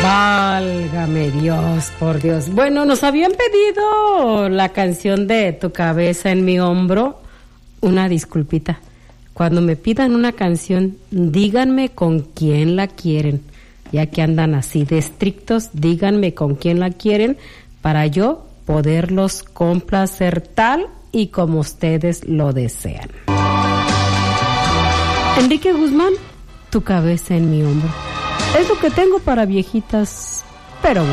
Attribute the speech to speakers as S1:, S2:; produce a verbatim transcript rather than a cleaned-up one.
S1: Válgame Dios, por Dios. Bueno, nos habían pedido la canción de Tu cabeza en mi hombro. Una disculpita. Cuando me pidan una canción, díganme con quién la quieren. Ya que andan así de estrictos, díganme con quién la quieren para yo poderlos complacer tal y como ustedes lo desean. Enrique Guzmán, Tu cabeza en mi hombro. Es lo que tengo para viejitas, pero bueno.